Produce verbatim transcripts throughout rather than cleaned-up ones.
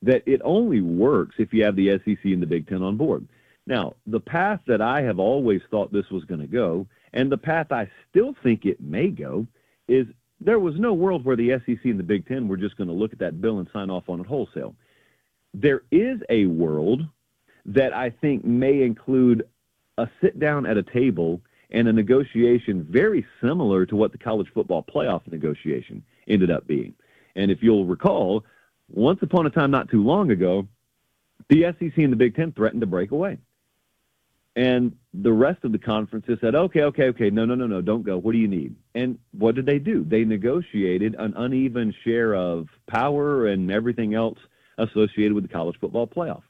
that it only works if you have the S E C and the Big Ten on board. Now, the path that I have always thought this was going to go, and the path I still think it may go, is there was no world where the S E C and the Big Ten were just going to look at that bill and sign off on it wholesale. There is a world that I think may include a sit down at a table and a negotiation very similar to what the college football playoff negotiation ended up being. And if you'll recall, once upon a time not too long ago, the S E C and the Big Ten threatened to break away. And the rest of the conferences said, okay, okay, okay, no, no, no, no, don't go. What do you need? And what did they do? They negotiated an uneven share of power and everything else associated with the college football playoff.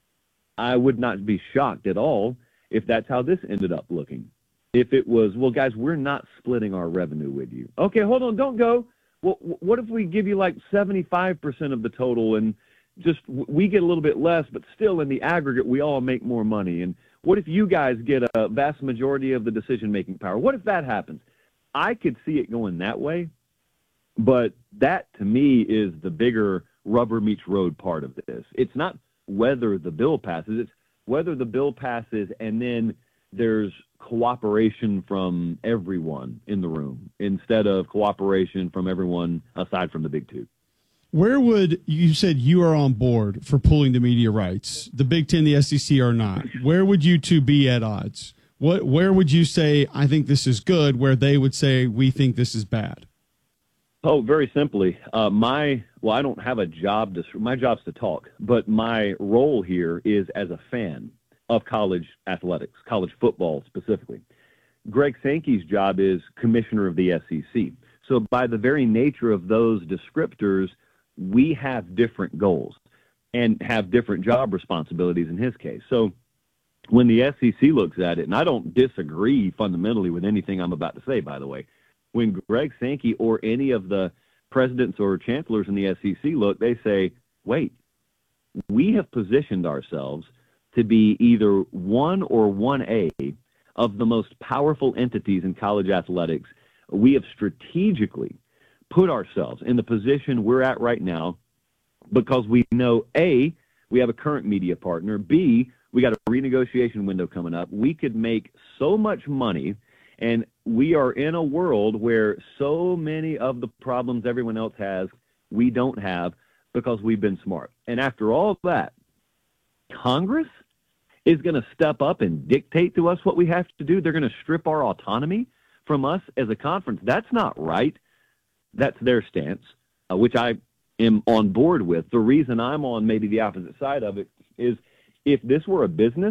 I would not be shocked at all if that's how this ended up looking. If it was, well, guys, we're not splitting our revenue with you. Okay, hold on, don't go. Well, what if we give you like seventy-five percent of the total and just we get a little bit less, but still in the aggregate we all make more money? And what if you guys get a vast majority of the decision-making power? What if that happens? I could see it going that way, but that to me is the bigger rubber meets road part of this. It's not whether the bill passes, it's whether the bill passes and then there's cooperation from everyone in the room instead of cooperation from everyone aside from the big two. Where would you said you are on board for pulling the media rights? The Big Ten, the S E C are not. Where would you two be at odds? What, where would you say, I think this is good, where they would say, we think this is bad? Oh, very simply, uh, my, well, I don't have a job to, my job's to talk, but my role here is as a fan of college athletics, college football specifically. Greg Sankey's job is commissioner of the S E C. So by the very nature of those descriptors, we have different goals and have different job responsibilities in his case. So when the S E C looks at it, and I don't disagree fundamentally with anything I'm about to say, by the way, when Greg Sankey or any of the presidents or chancellors in the S E C look, they say, wait, we have positioned ourselves to be either one or one A of the most powerful entities in college athletics. We have strategically put ourselves in the position we're at right now because we know, A, we have a current media partner, B, we got a renegotiation window coming up. We could make so much money, and we are in a world where so many of the problems everyone else has, we don't have because we've been smart. And after all that, Congress is going to step up and dictate to us what we have to do. They're going to strip our autonomy from us as a conference. That's not right. That's their stance, uh, which I am on board with. The reason I'm on maybe the opposite side of it is if this were a business,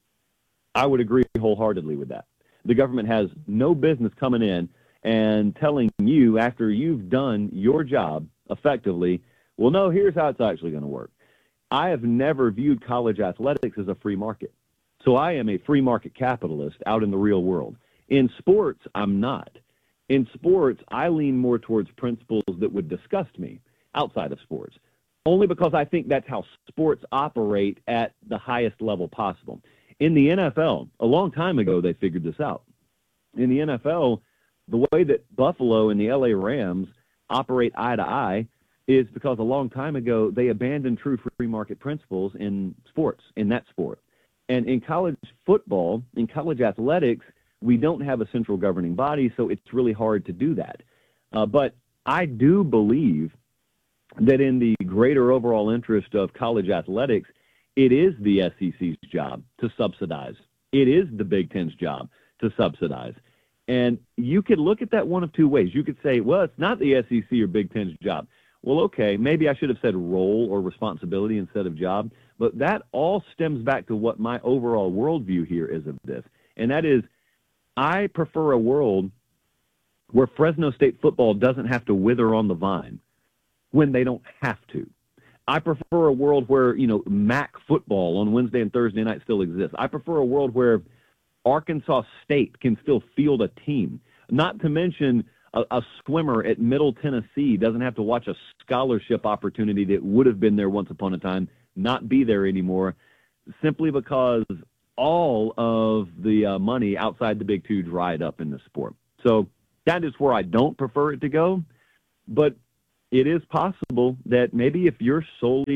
I would agree wholeheartedly with that. The government has no business coming in and telling you after you've done your job effectively, well, no, here's how it's actually going to work. I have never viewed college athletics as a free market. So I am a free market capitalist out in the real world. In sports, I'm not. In sports, I lean more towards principles that would disgust me outside of sports, only because I think that's how sports operate at the highest level possible. In the N F L, a long time ago, they figured this out. In the N F L, the way that Buffalo and the L A Rams operate eye to eye is because a long time ago they abandoned true free market principles in sports, in that sport. And in college football, in college athletics, we don't have a central governing body, so it's really hard to do that. Uh, but I do believe that in the greater overall interest of college athletics, it is the S E C's job to subsidize. It is the Big Ten's job to subsidize. And you could look at that one of two ways. You could say, well, it's not the S E C or Big Ten's job. Well, okay, maybe I should have said role or responsibility instead of job, but that all stems back to what my overall worldview here is of this, and that is I prefer a world where Fresno State football doesn't have to wither on the vine when they don't have to. I prefer a world where, you know, M A C football on Wednesday and Thursday night still exists. I prefer a world where Arkansas State can still field a team, not to mention a, a swimmer at Middle Tennessee doesn't have to watch a scholarship opportunity that would have been there once upon a time not be there anymore simply because all of the uh, money outside the Big Two dried up in the sport. So that is where I don't prefer it to go, but it is possible that maybe if you're solely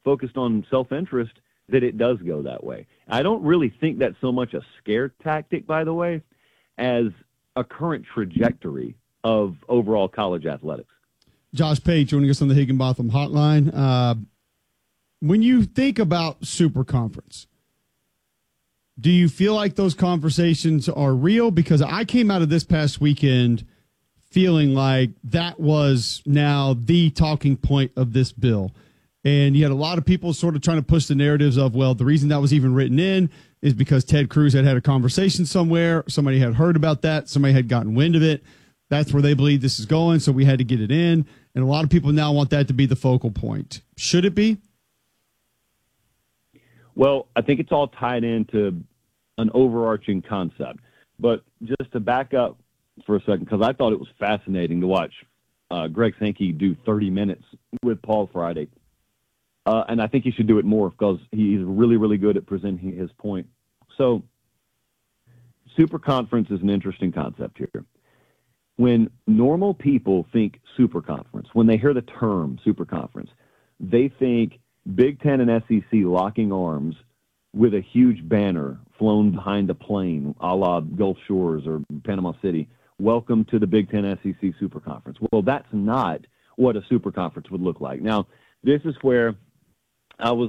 focused on self-interest that it does go that way. I don't really think that's so much a scare tactic, by the way, as a current trajectory of overall college athletics. Josh Pate joining us on the Higginbotham Hotline. Uh, when you think about Super Conference, do you feel like those conversations are real? Because I came out of this past weekend feeling like that was now the talking point of this bill. And you had a lot of people sort of trying to push the narratives of, well, the reason that was even written in is because Ted Cruz had had a conversation somewhere. Somebody had heard about that. Somebody had gotten wind of it. That's where they believe this is going, so we had to get it in. And a lot of people now want that to be the focal point. Should it be? Well, I think it's all tied into an overarching concept. But just to back up for a second, because I thought it was fascinating to watch uh, Greg Sankey do thirty minutes with Paul Friday. Uh, and I think he should do it more because he's really, really good at presenting his point. So super conference is an interesting concept here. When normal people think super conference, when they hear the term super conference, they think Big Ten and S E C locking arms with a huge banner flown behind a plane, a la Gulf Shores or Panama City. Welcome to the Big Ten S E C Super Conference. Well, that's not what a super conference would look like. Now, this is where I was,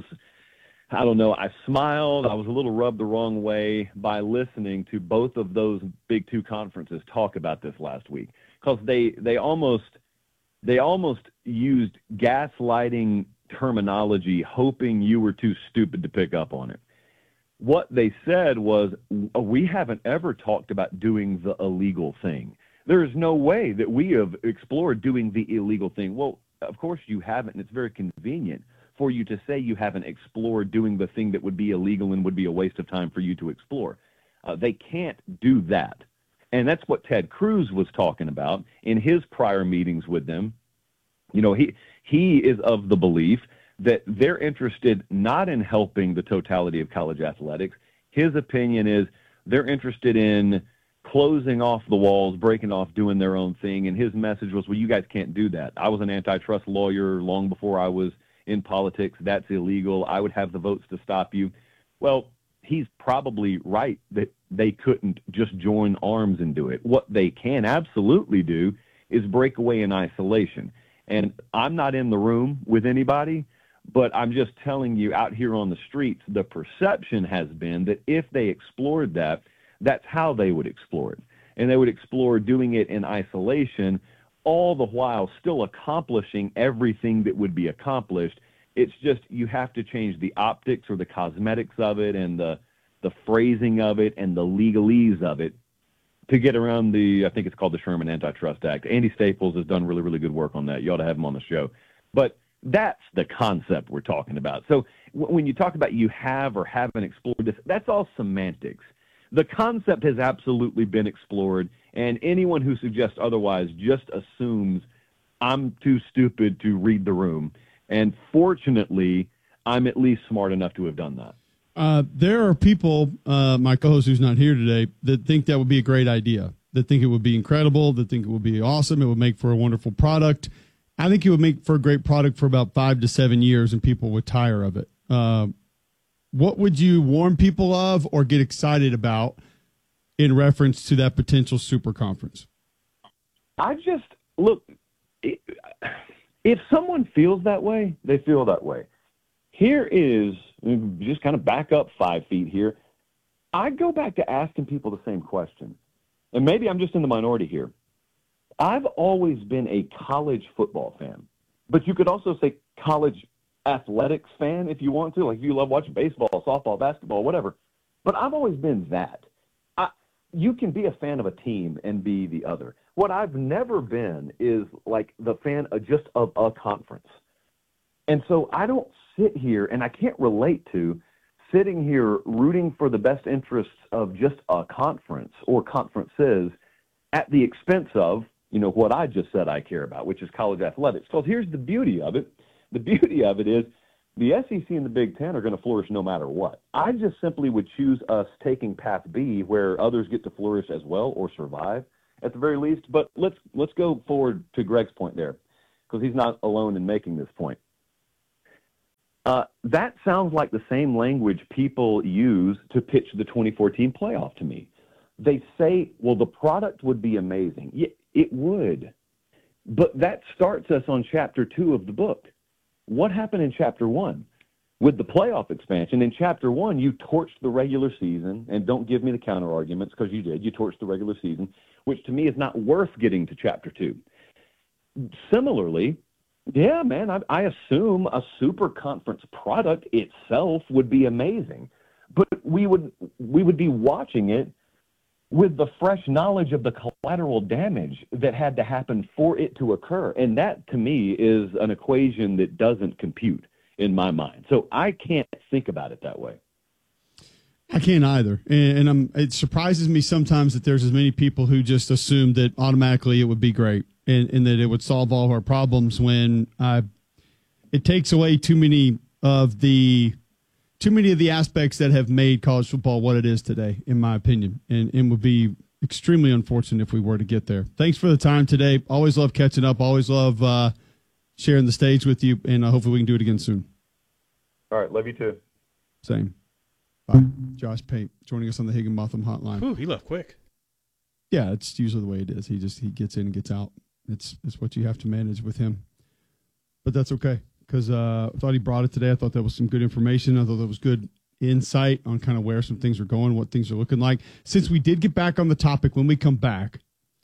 I don't know, I smiled. I was a little rubbed the wrong way by listening to both of those big two conferences talk about this last week, because they, they almost, they almost used gaslighting terminology, hoping you were too stupid to pick up on it. What they said was, we haven't ever talked about doing the illegal thing. There is no way that we have explored doing the illegal thing. Well, of course you haven't, and it's very convenient for you to say you haven't explored doing the thing that would be illegal and would be a waste of time for you to explore. Uh, they can't do that. And that's what Ted Cruz was talking about in his prior meetings with them. You know, he he is of the belief that they're interested not in helping the totality of college athletics. His opinion is they're interested in closing off the walls, breaking off, doing their own thing. And his message was, well, you guys can't do that. I was an antitrust lawyer long before I was in politics. That's illegal. I would have the votes to stop you. Well, he's probably right that they couldn't just join arms and do it. What they can absolutely do is break away in isolation. And I'm not in the room with anybody, but I'm just telling you out here on the streets, the perception has been that if they explored that, that's how they would explore it. And they would explore doing it in isolation, all the while still accomplishing everything that would be accomplished. It's just you have to change the optics or the cosmetics of it and the, the phrasing of it and the legalese of it to get around the, I think it's called the Sherman Antitrust Act. Andy Staples has done really, really good work on that. You ought to have him on the show. But that's the concept we're talking about. So w- when you talk about you have or haven't explored this, that's all semantics. The concept has absolutely been explored, and anyone who suggests otherwise just assumes I'm too stupid to read the room. And fortunately, I'm at least smart enough to have done that. Uh, there are people, uh, my co-host who's not here today, that think that would be a great idea, that think it would be incredible, that think it would be awesome, it would make for a wonderful product. I think it would make for a great product for about five to seven years, and people would tire of it. Uh, what would you warn people of or get excited about in reference to that potential super conference? I just, look, it, if someone feels that way, they feel that way. Here is, just kind of back up five feet here. I go back to asking people the same question, and maybe I'm just in the minority here. I've always been a college football fan, but you could also say college athletics fan if you want to, like if you love watching baseball, softball, basketball, whatever. But I've always been that. I, you can be a fan of a team and be the other. What I've never been is like the fan of just of a conference. And so I don't sit here, and I can't relate to sitting here rooting for the best interests of just a conference or conferences at the expense of, you know, what I just said I care about, which is college athletics. Because here's the beauty of it. The beauty of it is the S E C and the Big Ten are going to flourish no matter what. I just simply would choose us taking path B where others get to flourish as well or survive at the very least. But let's let's go forward to Greg's point there, because he's not alone in making this point. Uh, that sounds like the same language people use to pitch the twenty fourteen playoff to me. They say, well, the product would be amazing. Yeah, it would. But that starts us on chapter two of the book. What happened in chapter one? With the playoff expansion, in chapter one, you torched the regular season, and don't give me the counter arguments because you did. You torched the regular season, which to me is not worth getting to chapter two. Similarly, yeah, man, I, I assume a super conference product itself would be amazing, but we would we would be watching it with the fresh knowledge of the collateral damage that had to happen for it to occur, and that to me is an equation that doesn't compute in my mind. So I can't think about it that way. I can't either, and, and I'm, it surprises me sometimes that there's as many people who just assume that automatically it would be great. And, and that it would solve all of our problems when uh, it takes away too many of the too many of the aspects that have made college football what it is today, in my opinion, and, and would be extremely unfortunate if we were to get there. Thanks for the time today. Always love catching up. Always love uh, sharing the stage with you, and uh, hopefully we can do it again soon. All right. Love you too. Same. Bye. Josh Pate joining us on the Higginbotham Hotline. Ooh, he left quick. Yeah, it's usually the way it is. He just he gets in and gets out. It's it's what you have to manage with him. But that's okay, because uh, I thought he brought it today. I thought that was some good information. I thought that was good insight on kind of where some things are going, what things are looking like. Since we did get back on the topic, when we come back,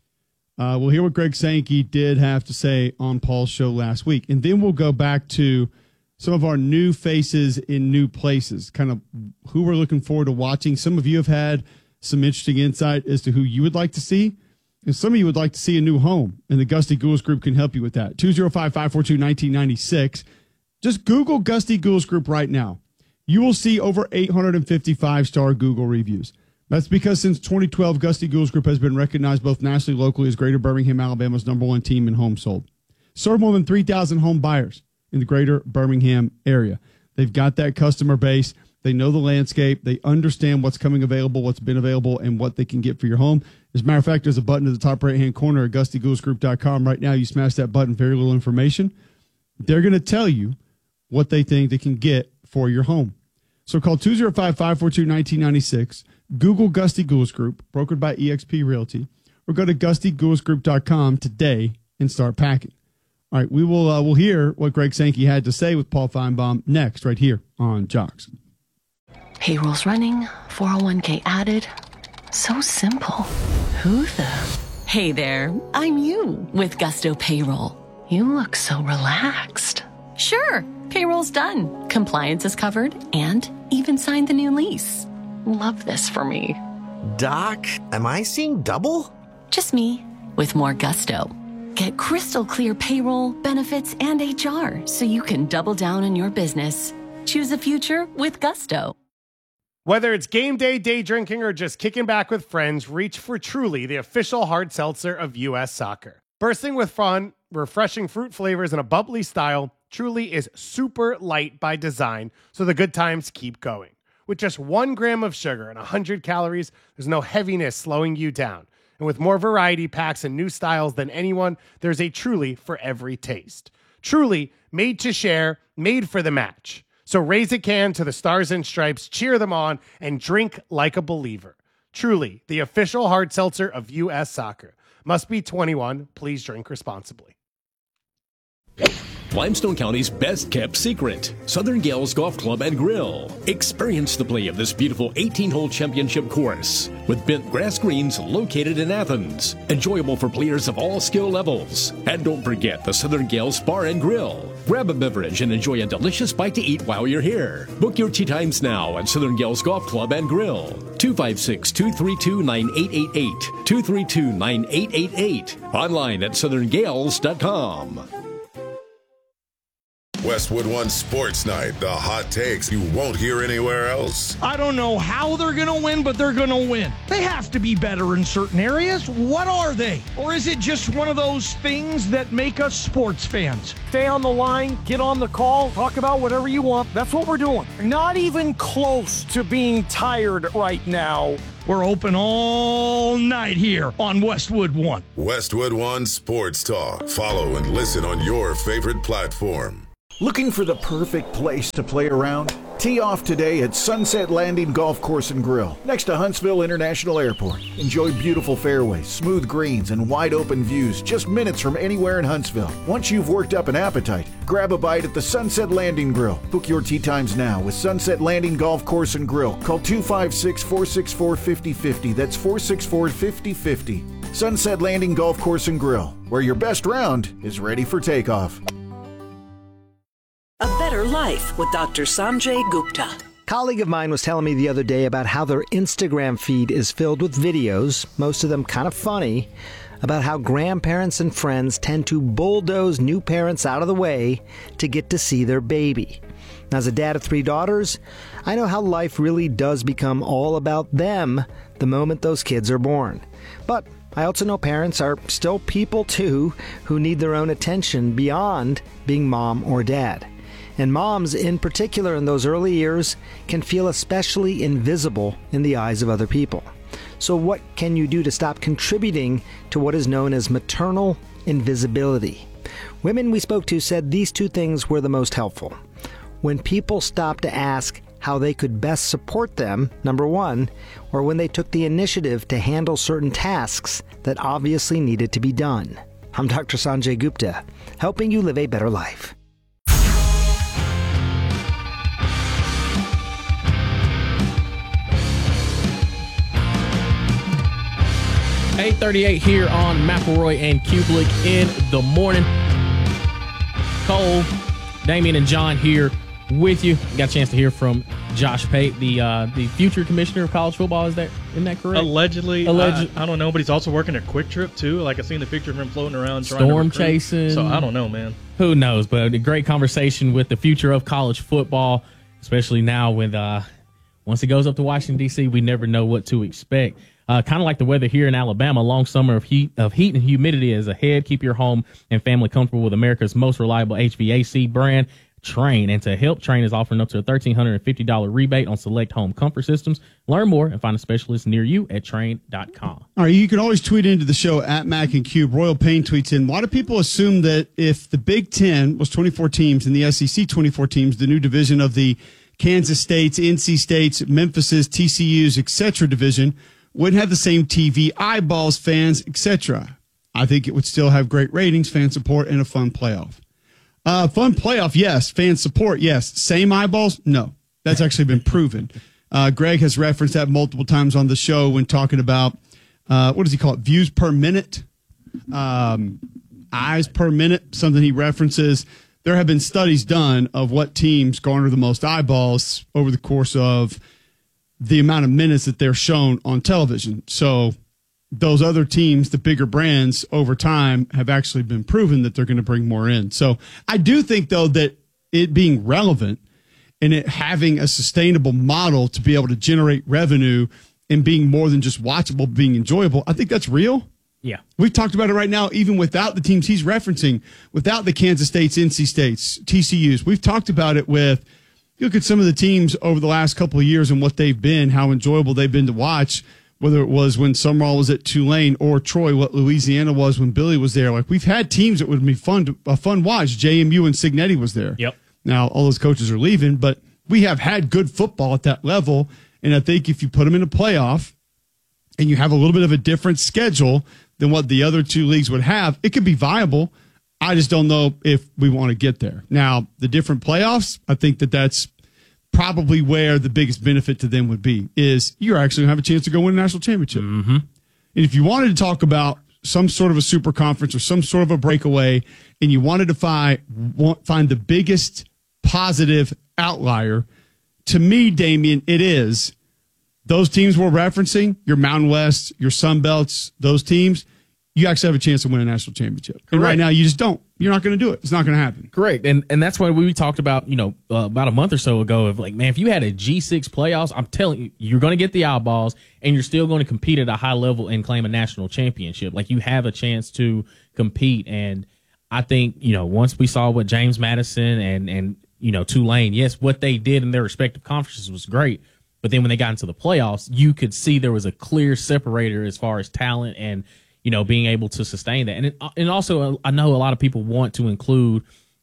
uh, we'll hear what Greg Sankey did have to say on Paul's show last week. And then we'll go back to some of our new faces in new places, kind of who we're looking forward to watching. Some of you have had some interesting insight as to who you would like to see. And some of you would like to see a new home, and the Gusty Ghouls Group can help you with that. two oh five, five four two, one nine nine six. Just Google Gusty Ghouls Group right now. You will see over eight hundred fifty-five star Google reviews. That's because since twenty twelve, Gusty Ghouls Group has been recognized both nationally and locally as Greater Birmingham, Alabama's number one team in homes sold. Serve more than three thousand home buyers in the Greater Birmingham area. They've got that customer base. They know the landscape. They understand what's coming available, what's been available, and what they can get for your home. As a matter of fact, there's a button at the top right-hand corner at gusty ghouls group dot com. Right now, you smash that button, very little information. They're going to tell you what they think they can get for your home. So call two oh five, five four two, one nine nine six, Google Gusty Ghouls Group, brokered by E X P Realty, or go to gusty ghouls group dot com today and start packing. All right, we will uh, we'll hear what Greg Sankey had to say with Paul Feinbaum next, right here on Jocks. Payroll's running, four oh one k added. So simple. Who the? Hey there, I'm you with Gusto Payroll. You look so relaxed. Sure, payroll's done. Compliance is covered and even signed the new lease. Love this for me. Doc, am I seeing double? Just me with more gusto. Get crystal clear payroll, benefits, and H R so you can double down on your business. Choose a future with Gusto. Whether it's game day, day drinking, or just kicking back with friends, reach for Truly, the official hard seltzer of U S Soccer. Bursting with fun, refreshing fruit flavors, and a bubbly style, Truly is super light by design, so the good times keep going. With just one gram of sugar and one hundred calories, there's no heaviness slowing you down. And with more variety packs and new styles than anyone, there's a Truly for every taste. Truly, made to share, made for the match. So raise a can to the Stars and Stripes, cheer them on, and drink like a believer. Truly, the official hard seltzer of U S Soccer. Must be twenty-one. Please drink responsibly. Limestone County's best-kept secret, Southern Gales Golf Club and Grill. Experience the play of this beautiful eighteen-hole championship course with bent grass greens located in Athens. Enjoyable for players of all skill levels. And don't forget the Southern Gales Bar and Grill. Grab a beverage and enjoy a delicious bite to eat while you're here. Book your tee times now at Southern Gales Golf Club and Grill. two five six, two three two, nine eight eight eight. two three two, nine eight eight eight. Online at southern gales dot com. Westwood One Sports Night, the hot takes you won't hear anywhere else. I don't know how they're going to win, but they're going to win. They have to be better in certain areas. What are they? Or is it just one of those things that make us sports fans? Stay on the line, get on the call, talk about whatever you want. That's what we're doing. Not even close to being tired right now. We're open all night here on Westwood One. Westwood One Sports Talk. Follow and listen on your favorite platform. Looking for the perfect place to play around? Tee off today at Sunset Landing Golf Course and Grill, next to Huntsville International Airport. Enjoy beautiful fairways, smooth greens, and wide open views just minutes from anywhere in Huntsville. Once you've worked up an appetite, grab a bite at the Sunset Landing Grill. Book your tee times now with Sunset Landing Golf Course and Grill. Call two five six, four six four, five zero five zero. That's four six four, five zero five zero. Sunset Landing Golf Course and Grill, where your best round is ready for takeoff. A Better Life with Doctor Sanjay Gupta. A colleague of mine was telling me the other day about how their Instagram feed is filled with videos, most of them kind of funny, about how grandparents and friends tend to bulldoze new parents out of the way to get to see their baby. Now, as a dad of three daughters, I know how life really does become all about them the moment those kids are born. But I also know parents are still people too who need their own attention beyond being mom or dad. And moms, in particular in those early years, can feel especially invisible in the eyes of other people. So what can you do to stop contributing to what is known as maternal invisibility? Women we spoke to said these two things were the most helpful. When people stopped to ask how they could best support them, number one, or when they took the initiative to handle certain tasks that obviously needed to be done. I'm Doctor Sanjay Gupta, helping you live a better life. eight thirty-eight here on McElroy and Kublik in the morning. Cole, Damien, and John here with you. Got a chance to hear from Josh Pate, the uh, the future commissioner of college football. Is that isn't that correct? Allegedly. Alleged- I, I don't know, but he's also working at Quick Trip too. Like I seen the picture of him floating around, trying storm to recruit. chasing. So I don't know, man. Who knows? But a great conversation with the future of college football, especially now with uh, once it goes up to Washington D C, we never know what to expect. Uh, kind of like the weather here in Alabama, a long summer of heat of heat and humidity is ahead. Keep your home and family comfortable with America's most reliable H V A C brand, Train. And to help, Train is offering up to a one thousand three hundred fifty dollars rebate on select home comfort systems. Learn more and find a specialist near you at train dot com. All right, you can always tweet into the show at Mac and Cube. Royal Payne tweets in, a lot of people assume that if the Big Ten was twenty-four teams and the S E C twenty-four teams, the new division of the Kansas States, N C States, Memphis's, T C U's, et cetera division wouldn't have the same T V eyeballs, fans, et cetera. I think it would still have great ratings, fan support, and a fun playoff. Uh, fun playoff, yes. Fan support, yes. Same eyeballs? No. That's actually been proven. Uh, Greg has referenced that multiple times on the show when talking about, uh, what does he call it, views per minute, um, eyes per minute, something he references. There have been studies done of what teams garner the most eyeballs over the course of the amount of minutes that they're shown on television. So those other teams, the bigger brands over time have actually been proven that they're going to bring more in. So I do think though that it being relevant and it having a sustainable model to be able to generate revenue and being more than just watchable, being enjoyable, I think that's real. Yeah. We've talked about it right now, even without the teams he's referencing, without the Kansas States, N C States, T C U's. We've talked about it with, you look at some of the teams over the last couple of years and what they've been, how enjoyable they've been to watch, whether it was when Summerall was at Tulane or Troy, what Louisiana was when Billy was there. Like, we've had teams that would be fun to, a fun watch. J M U and Signetti was there. Yep. Now, all those coaches are leaving, but we have had good football at that level. And I think if you put them in a playoff and you have a little bit of a different schedule than what the other two leagues would have, it could be viable. I just don't know if we want to get there. Now, the different playoffs, I think that that's probably where the biggest benefit to them would be, is you're actually going to have a chance to go win a national championship. Mm-hmm. And if you wanted to talk about some sort of a super conference or some sort of a breakaway, and you wanted to find, want, find the biggest positive outlier, to me, Damien, it is those teams we're referencing, your Mountain West, your Sun Belts, those teams, you actually have a chance to win a national championship. Correct. And right now, you just don't. You're not going to do it. It's not going to happen. Correct. And and that's why we talked about, you know, uh, about a month or so ago of like, man, if you had a G six playoffs, I'm telling you, you're going to get the eyeballs and you're still going to compete at a high level and claim a national championship. Like, you have a chance to compete. And I think, you know, once we saw what James Madison and, and you know, Tulane, yes, what they did in their respective conferences was great. But then when they got into the playoffs, you could see there was a clear separator as far as talent and, you know, being able to sustain that. And it, and also, I know a lot of people want to include,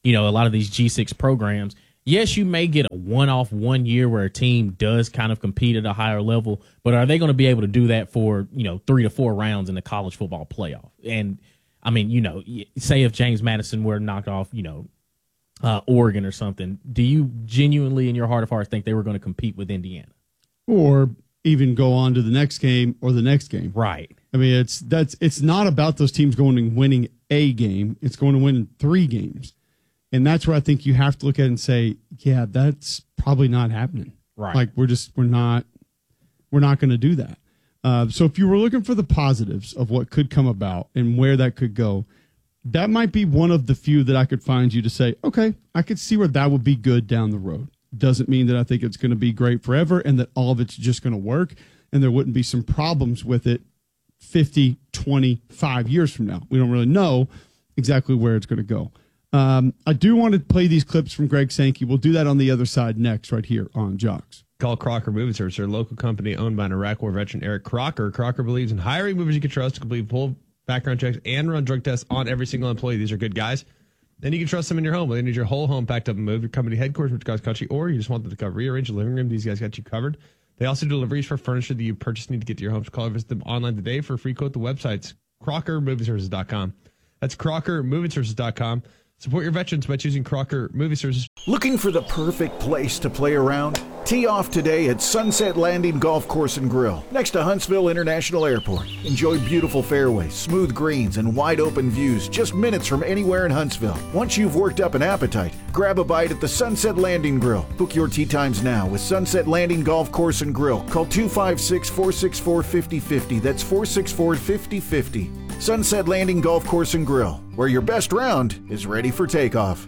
you know, a lot of these G six programs. Yes, you may get a one-off one year where a team does kind of compete at a higher level, but are they going to be able to do that for, you know, three to four rounds in the college football playoff? And, I mean, you know, say if James Madison were knocked off, you know, uh, Oregon or something, do you genuinely in your heart of hearts think they were going to compete with Indiana? Or even go on to the next game or the next game. Right. I mean, it's that's it's not about those teams going and winning a game. It's going to win three games. And that's where I think you have to look at it and say, yeah, that's probably not happening. Right. Like we're just we're not we're not going to do that. Uh, so if you were looking for the positives of what could come about and where that could go, that might be one of the few that I could find you to say, okay, I could see where that would be good down the road. Doesn't mean that I think it's going to be great forever and that all of it's just going to work and there wouldn't be some problems with it fifty, twenty-five years from now. We don't really know exactly where it's going to go. Um, I do want to play these clips from Greg Sankey. We'll do that on the other side next, right here on Jocks. Call Crocker Moving Service, their local company owned by an Iraq War veteran, Eric Crocker. Crocker believes in hiring movers you can trust to complete full background checks and run drug tests on every single employee. These are good guys. Then you can trust them in your home. Whether you need your whole home packed up and moved, your company headquarters, which across country, or you just want them to cover, rearrange the living room. These guys got you covered. They also do deliveries for furniture that you purchase need to get to your home. So call or visit them online today for a free quote. The website's crocker moving services dot com. That's crocker moving services dot com. Support your veterans by choosing Crocker Movie Services. Looking for the perfect place to play around? Tee off today at Sunset Landing Golf Course and Grill, next to Huntsville International Airport. Enjoy beautiful fairways, smooth greens, and wide open views just minutes from anywhere in Huntsville. Once you've worked up an appetite, grab a bite at the Sunset Landing Grill. Book your tee times now with Sunset Landing Golf Course and Grill. Call two five six, four six four, five oh five oh. That's four six four, five oh five oh. Sunset Landing Golf Course and Grill, where your best round is ready for takeoff.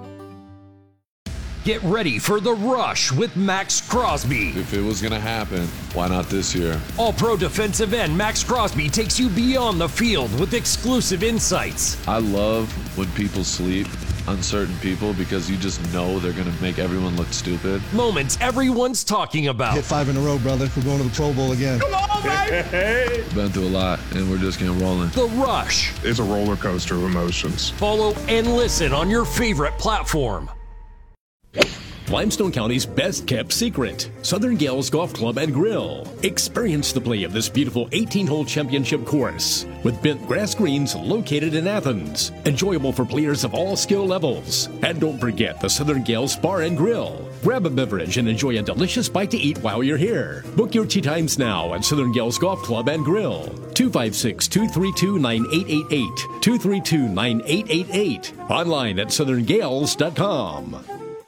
Get ready for the rush with Max Crosby. If it was going to happen, why not this year? All-pro defensive end Max Crosby takes you beyond the field with exclusive insights. I love when people sleep, uncertain people, because you just know they're going to make everyone look stupid. Moments everyone's talking about. Hit five in a row, brother. We're going to the Pro Bowl again. Come on, baby! Been through a lot, and we're just getting rolling. The Rush. It's a roller coaster of emotions. Follow and listen on your favorite platform. Limestone County's best-kept secret, Southern Gales Golf Club and Grill. Experience the play of this beautiful eighteen-hole championship course with bent grass greens located in Athens. Enjoyable for players of all skill levels. And don't forget the Southern Gales Bar and Grill. Grab a beverage and enjoy a delicious bite to eat while you're here. Book your tee times now at Southern Gales Golf Club and Grill. two five six, two three two, nine eight eight eight. two three two, nine eight eight eight. Online at southern gales dot com.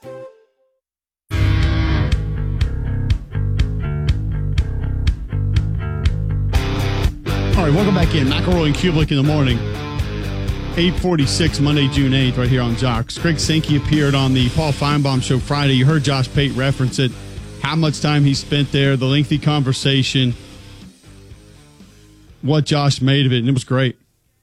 All right, welcome back in. McElroy and Kublik in the morning. eight forty-six, Monday, June eighth, right here on Jocks. Greg Sankey appeared on the Paul Feinbaum Show Friday. You heard Josh Pate reference it, how much time he spent there, the lengthy conversation, what Josh made of it, and it was great.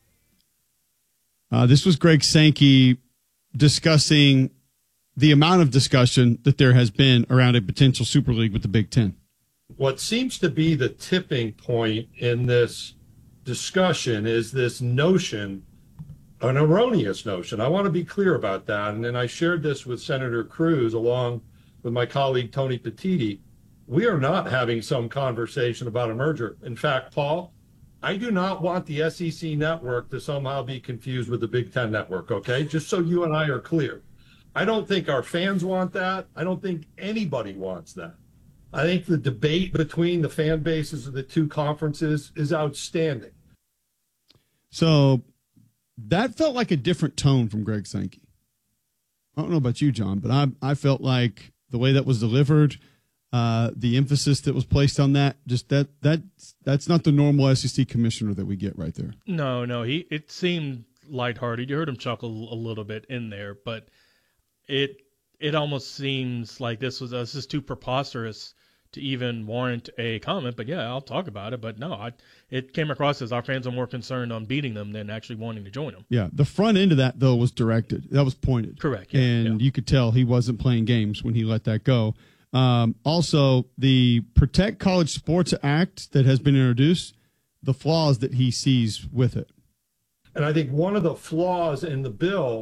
Uh, this was Greg Sankey discussing the amount of discussion that there has been around a potential Super League with the Big Ten. What seems to be the tipping point in this discussion is this notion, an erroneous notion. I want to be clear about that. And then I shared this with Senator Cruz along with my colleague Tony Petitti. We are not having some conversation about a merger. In fact, Paul, I do not want the S E C network to somehow be confused with the Big Ten network, okay? Just so you and I are clear. I don't think our fans want that. I don't think anybody wants that. I think the debate between the fan bases of the two conferences is outstanding. So that felt like a different tone from Greg Sankey. I don't know about you, John, but I I felt like the way that was delivered, uh, the emphasis that was placed on that, just that that that's not the normal S E C commissioner that we get right there. No, no, he it seemed lighthearted. You heard him chuckle a little bit in there, but it it almost seems like this was this is too preposterous to even warrant a comment. But yeah, I'll talk about it. But no, I, it came across as our fans are more concerned on beating them than actually wanting to join them. Yeah, the front end of that, though, was directed. That was pointed. Correct. Yeah, and yeah. you could tell he wasn't playing games when he let that go. Um, also, the Protect College Sports Act that has been introduced, the flaws that he sees with it. And I think one of the flaws in the bill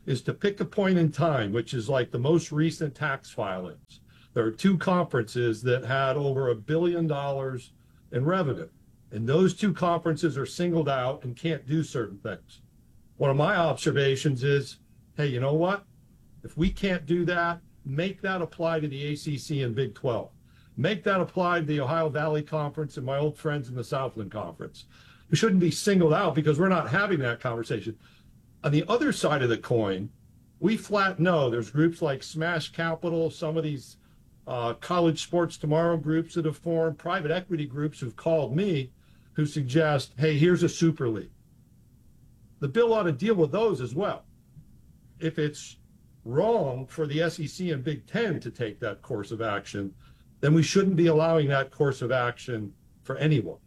is to pick a point in time, which is like the most recent tax filings. There are two conferences that had over a billion dollars in revenue, and those two conferences are singled out and can't do certain things. One of my observations is, hey, you know what? If we can't do that, make that apply to the A C C and Big twelve. Make that apply to the Ohio Valley Conference and my old friends in the Southland Conference. We shouldn't be singled out because we're not having that conversation. On the other side of the coin, we flat know there's groups like Smash Capital, some of these uh, College Sports Tomorrow groups that have formed, private equity groups who've called me who suggest, hey, here's a super league. The bill ought to deal with those as well. If it's wrong for the S E C and Big Ten to take that course of action, then we shouldn't be allowing that course of action for anyone.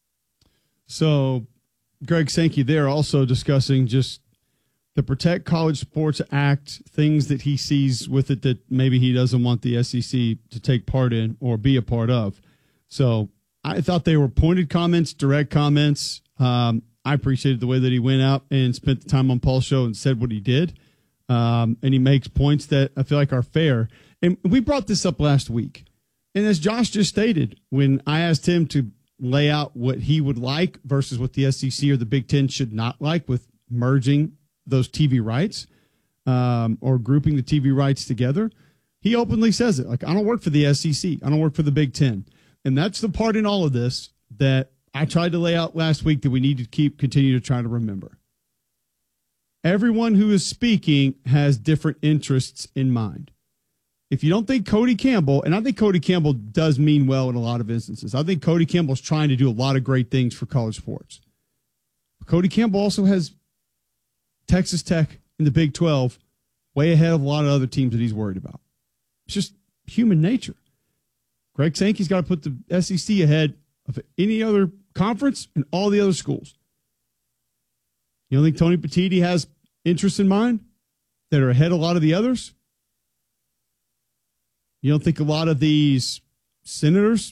So Greg Sankey there also discussing just the Protect College Sports Act, things that he sees with it that maybe he doesn't want the S E C to take part in or be a part of. So I thought they were pointed comments, direct comments. Um, I appreciated the way that he went out and spent the time on Paul's show and said what he did. Um, and he makes points that I feel like are fair. And we brought this up last week. And as Josh just stated, when I asked him to lay out what he would like versus what the S E C or the Big Ten should not like with merging those T V rights um, or grouping the T V rights together, he openly says it. Like, I don't work for the S E C. I don't work for the Big Ten. And that's the part in all of this that I tried to lay out last week that we need to keep, continue to try to remember. Everyone who is speaking has different interests in mind. If you don't think Cody Campbell, and I think Cody Campbell does mean well in a lot of instances. I think Cody Campbell's trying to do a lot of great things for college sports. But Cody Campbell also has Texas Tech in the Big twelve way ahead of a lot of other teams that he's worried about. It's just human nature. Greg Sankey's got to put the S E C ahead of any other conference and all the other schools. You don't think Tony Petitti has interests in mind that are ahead of a lot of the others? You don't think a lot of these senators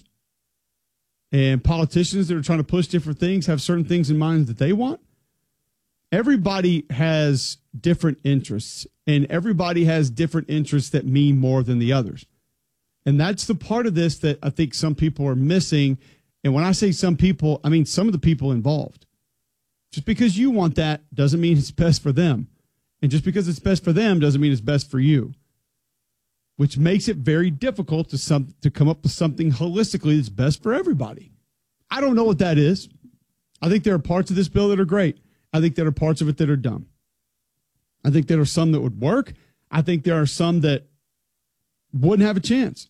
and politicians that are trying to push different things have certain things in mind that they want? Everybody has different interests, and everybody has different interests that mean more than the others. And that's the part of this that I think some people are missing. And when I say some people, I mean some of the people involved. Just because you want that doesn't mean it's best for them. And just because it's best for them doesn't mean it's best for you. Which makes it very difficult to some to come up with something holistically that's best for everybody. I don't know what that is. I think there are parts of this bill that are great. I think there are parts of it that are dumb. I think there are some that would work. I think there are some that wouldn't have a chance.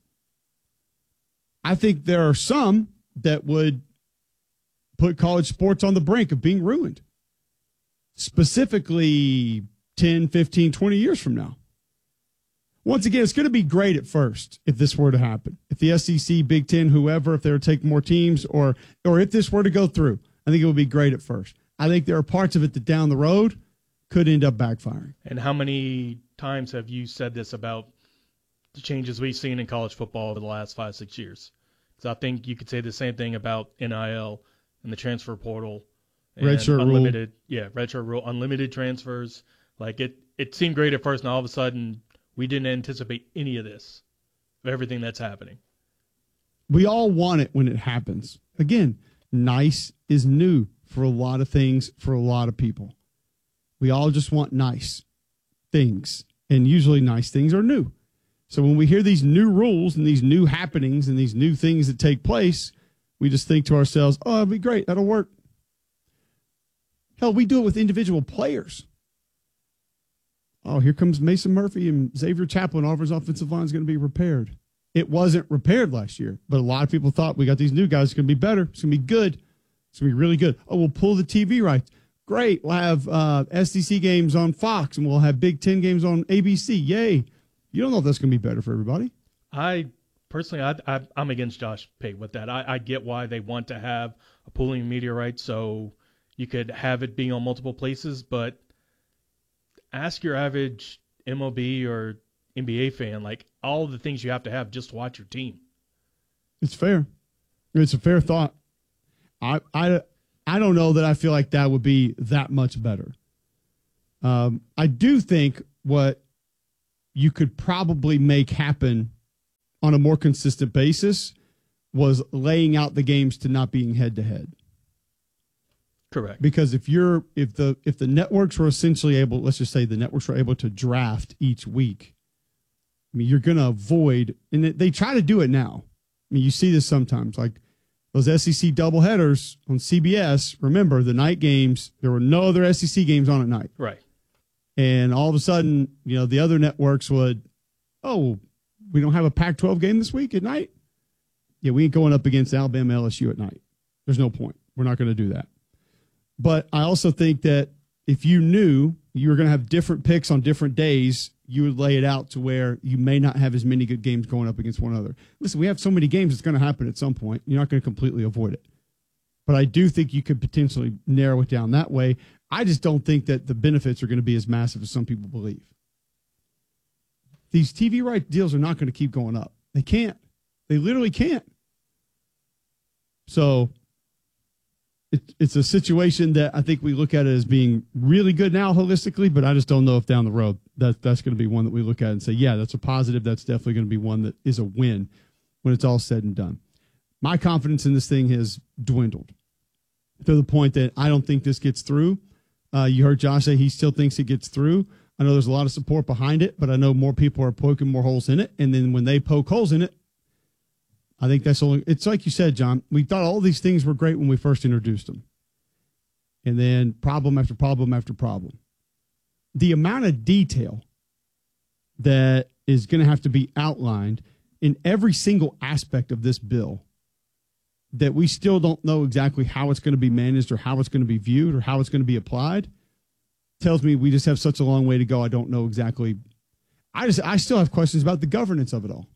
I think there are some that would put college sports on the brink of being ruined. Specifically ten, fifteen, twenty years from now. Once again, it's going to be great at first if this were to happen. If the S E C, Big Ten, whoever, if they were to take more teams, or or if this were to go through, I think it would be great at first. I think there are parts of it that down the road could end up backfiring. And how many times have you said this about the changes we've seen in college football over the last five, six years? Because I think you could say the same thing about N I L and the transfer portal. And redshirt unlimited, rule. Yeah, redshirt rule, unlimited transfers. Like it, it seemed great at first, and all of a sudden we didn't anticipate any of this, of everything that's happening. We all want it when it happens. Again, nice is new for a lot of things, for a lot of people. We all just want nice things, and usually nice things are new. So when we hear these new rules and these new happenings and these new things that take place, we just think to ourselves, oh, it'll be great. That'll work. Hell, we do it with individual players. Oh, here comes Mason Murphy and Xavier Chaplin. Auburn's offensive line is going to be repaired. It wasn't repaired last year, but a lot of people thought we got these new guys. It's going to be better. It's going to be good. It's going to be really good. Oh, we'll pull the T V rights. Great. We'll have uh, S E C games on Fox, and we'll have Big Ten games on A B C. Yay. You don't know if that's going to be better for everybody. I personally, I, I, I'm against Josh Pate with that. I, I get why they want to have a pooling media rights so you could have it being on multiple places, but ask your average M L B or N B A fan, like all the things you have to have just to watch your team. It's fair. It's a fair thought. I I I don't know that I feel like that would be that much better. Um, I do think what you could probably make happen on a more consistent basis was laying out the games to not being head to head. Correct. Because if you're if the if the networks were essentially able, let's just say the networks were able to draft each week, I mean, you're going to avoid, and they try to do it now. I mean, you see this sometimes, like those S E C doubleheaders on C B S. Remember, the night games, there were no other S E C games on at night. Right. And all of a sudden, you know, the other networks would, oh, we don't have a Pac twelve game this week at night? Yeah, we ain't going up against Alabama L S U at night. There's no point. We're not going to do that. But I also think that if you knew you were going to have different picks on different days, you would lay it out to where you may not have as many good games going up against one another. Listen, we have so many games, it's going to happen at some point. You're not going to completely avoid it. But I do think you could potentially narrow it down that way. I just don't think that the benefits are going to be as massive as some people believe. These T V rights deals are not going to keep going up. They can't. They literally can't. So it, it's a situation that I think we look at it as being really good now holistically, but I just don't know if down the road that that's going to be one that we look at and say, yeah, that's a positive. That's definitely going to be one that is a win when it's all said and done. My confidence in this thing has dwindled to the point that I don't think this gets through. Uh, you heard Josh say he still thinks it gets through. I know there's a lot of support behind it, but I know more people are poking more holes in it. And then when they poke holes in it, I think that's only, it's like you said, John, we thought all these things were great when we first introduced them. And then problem after problem after problem. The amount of detail that is going to have to be outlined in every single aspect of this bill that we still don't know exactly how it's going to be managed or how it's going to be viewed or how it's going to be applied tells me we just have such a long way to go. I don't know exactly. I just, I still have questions about the governance of it all.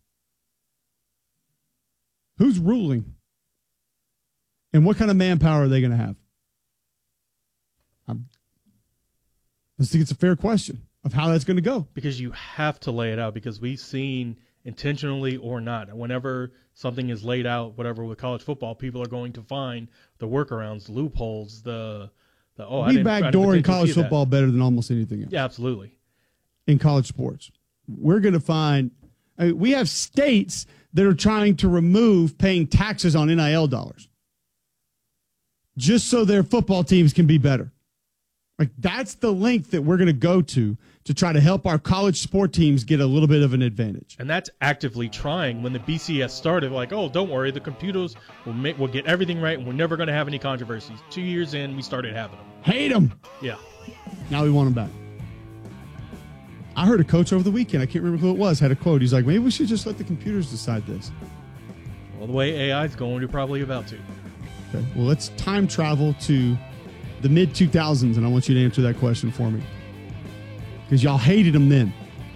Who's ruling? And what kind of manpower are they going to have? I'm, I think it's a fair question of how that's going to go. Because you have to lay it out, because we've seen, intentionally or not, whenever something is laid out, whatever with college football, people are going to find the workarounds, the loopholes, the, the oh, we backdoor in college football better than almost anything else. Yeah, absolutely. In college sports, we're going to find, I mean, we have states that are trying to remove paying taxes on N I L dollars just so their football teams can be better. Like, that's the length that we're going to go to to try to help our college sport teams get a little bit of an advantage. And that's actively trying. When the B C S started, like, oh, don't worry, the computers will make, will get everything right, and we're never going to have any controversies. Two years in, we started having them. Hate them. Yeah. Now we want them back. I heard a coach over the weekend, I can't remember who it was, had a quote. He's like, maybe we should just let the computers decide this. Well, the way A I is going, you're probably about to. Okay. Well, let's time travel to the mid two thousands, and I want you to answer that question for me. Because y'all hated them then.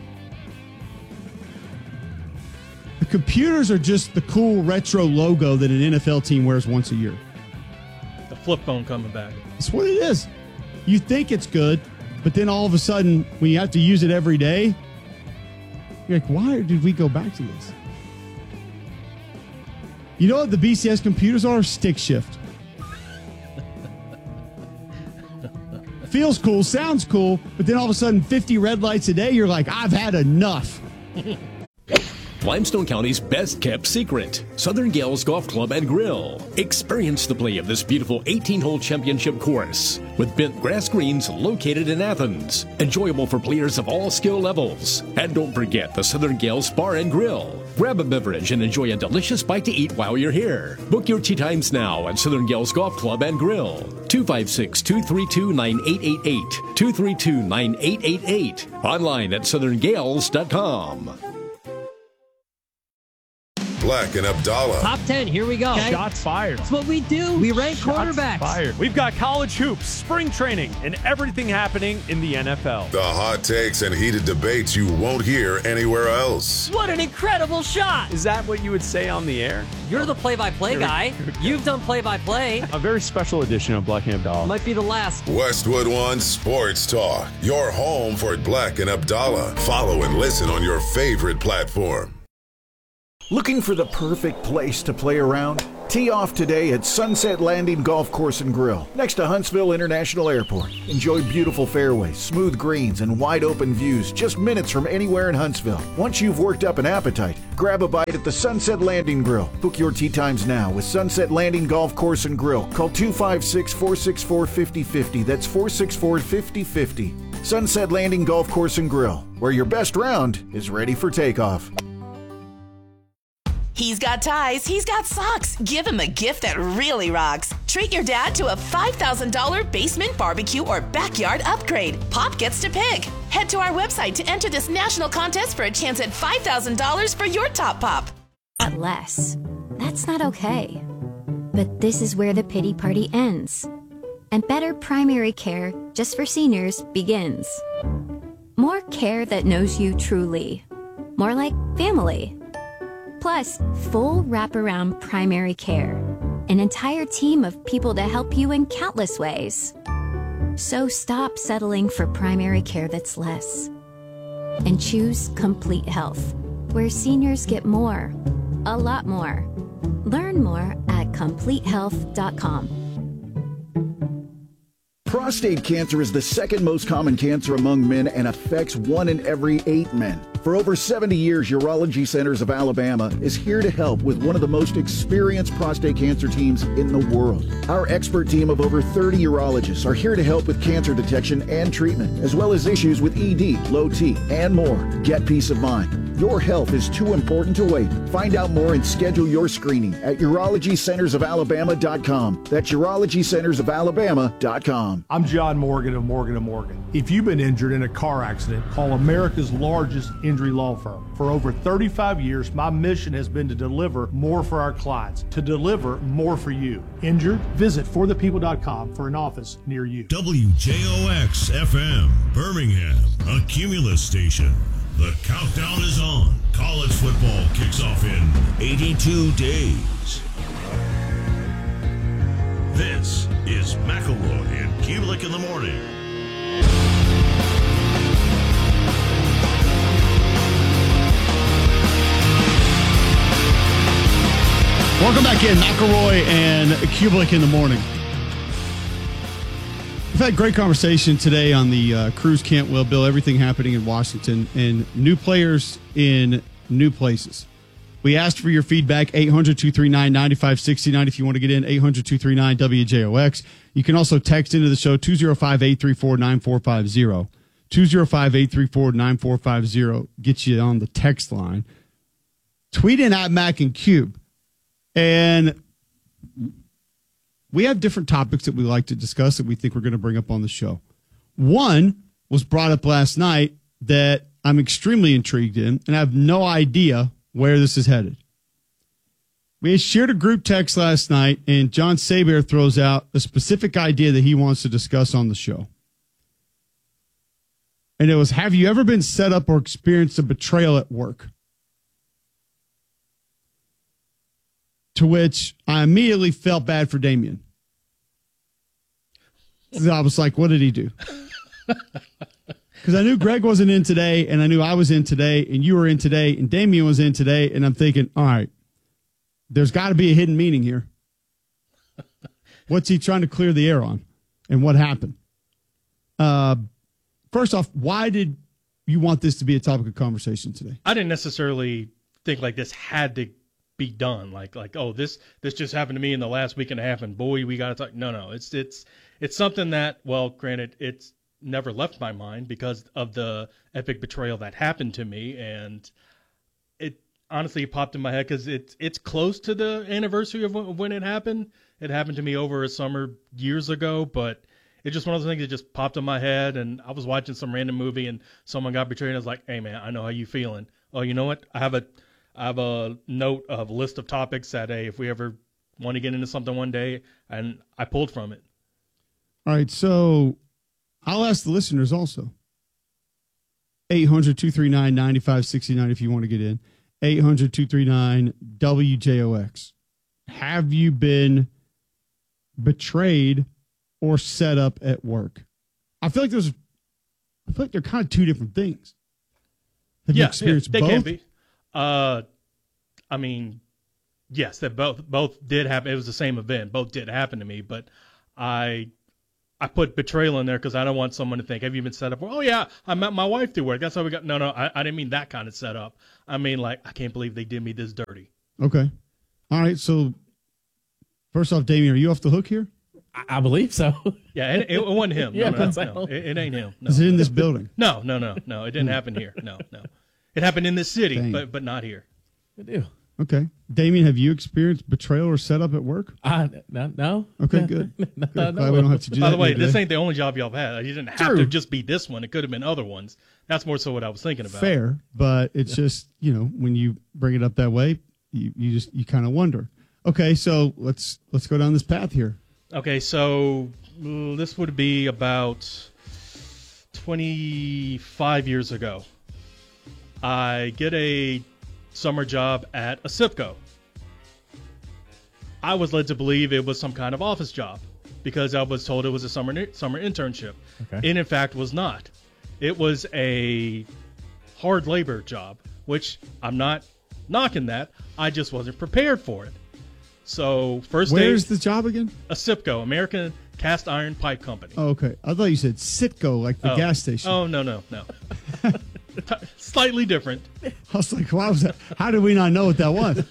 The computers are just the cool retro logo that an N F L team wears once a year. The flip phone coming back. That's what it is. You think it's good, but then all of a sudden, when you have to use it every day, you're like, why did we go back to this? You know what the B C S computers are? Stick shift. Feels cool, sounds cool, but then all of a sudden, fifty red lights a day, you're like, I've had enough. Limestone County's best-kept secret, Southern Gales Golf Club and Grill. Experience the play of this beautiful eighteen-hole championship course with bent grass greens located in Athens. Enjoyable for players of all skill levels. And don't forget the Southern Gales Bar and Grill. Grab a beverage and enjoy a delicious bite to eat while you're here. Book your tee times now at Southern Gales Golf Club and Grill. two five six, two three two, nine eight eight eight. two three two, nine eight eight eight. Online at southern gales dot com. Black and Abdallah. Top ten, here we go. Okay. Shots fired. That's what we do. We rank Shots quarterbacks. Fired. We've got college hoops, spring training, and everything happening in the N F L. The hot takes and heated debates you won't hear anywhere else. What an incredible shot. Is that what you would say on the air? You're the play-by-play guy. You've done play-by-play. A very special edition of Black and Abdallah. Might be the last. Westwood One Sports Talk. Your home for Black and Abdallah. Follow and listen on your favorite platform. Looking for the perfect place to play around? Tee off today at Sunset Landing Golf Course and Grill, next to Huntsville International Airport. Enjoy beautiful fairways, smooth greens, and wide open views just minutes from anywhere in Huntsville. Once you've worked up an appetite, grab a bite at the Sunset Landing Grill. Book your tee times now with Sunset Landing Golf Course and Grill. Call two five six, four six four, five oh five oh. That's four six four, five oh five oh. Sunset Landing Golf Course and Grill, where your best round is ready for takeoff. He's got ties, he's got socks. Give him a gift that really rocks. Treat your dad to a five thousand dollars basement barbecue or backyard upgrade. Pop gets to pick. Head to our website to enter this national contest for a chance at five thousand dollars for your top pop. At less. That's not okay. But this is where the pity party ends. And better primary care just for seniors begins. More care that knows you truly. More like family. Plus, full wraparound primary care. An entire team of people to help you in countless ways. So stop settling for primary care that's less. And choose Complete Health, where seniors get more. A lot more. Learn more at complete health dot com. Prostate cancer is the second most common cancer among men and affects one in every eight men. For over seventy years, Urology Centers of Alabama is here to help with one of the most experienced prostate cancer teams in the world. Our expert team of over thirty urologists are here to help with cancer detection and treatment, as well as issues with E D, low T, and more. Get peace of mind. Your health is too important to wait. Find out more and schedule your screening at urology centers of alabama dot com. That's urology centers of alabama dot com. I'm John Morgan of Morgan and Morgan. If you've been injured in a car accident, call America's largest injury law firm. For over thirty-five years, my mission has been to deliver more for our clients, to deliver more for you. Injured? Visit for the people dot com for an office near you. W J O X F M, Birmingham, a Cumulus station. The countdown is on. College football kicks off in eighty-two days. This is McElroy and Kulik in the morning. Welcome back in, McElroy and Kulik in the morning. We've had great conversation today on the uh, Cruz Cantwell bill, everything happening in Washington, and new players in new places. We asked for your feedback, eight hundred, two three nine, nine five six nine if you want to get in, eight hundred, two three nine, W J O X. You can also text into the show, two oh five, eight three four, nine four five zero. two oh five, eight three four, nine four five zero gets you on the text line. Tweet in at Mac and Cube. And we have different topics that we like to discuss that we think we're going to bring up on the show. One was brought up last night that I'm extremely intrigued in, and I have no idea where this is headed. We had shared a group text last night, and John Saber throws out a specific idea that he wants to discuss on the show. And it was, have you ever been set up or experienced a betrayal at work? To which I immediately felt bad for Damien. I was like, what did he do? Because I knew Greg wasn't in today, and I knew I was in today, and you were in today, and Damien was in today, and I'm thinking, all right, there's got to be a hidden meaning here. What's he trying to clear the air on? And what happened? Uh, first off, why did you want this to be a topic of conversation today? I didn't necessarily think like this had to be done. Like, like, oh, this this just happened to me in the last week and a half, and boy, we got to talk. No, no, it's it's it's something that, well, granted, it's never left my mind because of the epic betrayal that happened to me, and it honestly popped in my head because it's it's close to the anniversary of when it happened. It happened to me over a summer years ago, but it's just one of those things that just popped in my head, and I was watching some random movie, and someone got betrayed, and I was like, hey, man, I know how you feeling. Oh, you know what? I have a I have a note of a list of topics that, hey, if we ever want to get into something one day, and I pulled from it. All right, so I'll ask the listeners also. eight hundred, two three nine, nine five six nine if you want to get in. eight hundred, two three nine, W J O X. Have you been betrayed or set up at work? I feel like there's, I feel like they're kind of two different things. Have yeah, you experienced yeah, they both? can be. Uh, I mean, Yes, that both both did happen. It was the same event. Both did happen to me, but I I put betrayal in there because I don't want someone to think, have you been set up? Oh, yeah, I met my wife through work. That's how we got. No, no, I, I didn't mean that kind of setup. I mean, like, I can't believe they did me this dirty. Okay. All right. So, first off, Damien, are you off the hook here? I, I believe so. Yeah, it, it wasn't him. Yeah, no, no, so. no, it, it ain't him. No. Is it in this building? No, no, no, no. It didn't happen here. No, no. It happened in this city, Dang. but but not here. Good deal. Okay. Damien, have you experienced betrayal or setup at work? Uh, no. no. Okay, good. no, good. no, Glad we don't have to do By that the way, today. this ain't the only job y'all have had. You didn't have True. to just be this one. It could have been other ones. That's more so what I was thinking about. Fair, but it's just, you know, when you bring it up that way, you, you just you kind of wonder. Okay, so let's let's go down this path here. Okay, so uh, this would be about twenty-five years ago. I get a summer job at a SIPCO. I was led to believe it was some kind of office job because I was told it was a summer summer internship. Okay. And in fact was not. It was a hard labor job, which I'm not knocking that. I just wasn't prepared for it. So first day, Where's the job again? a SIPCO, American Cast Iron Pipe Company. Oh, okay. I thought you said Citgo, like the Oh. gas station. Oh, no, no, no. Slightly different. I was like, why was that? How did we not know what that was?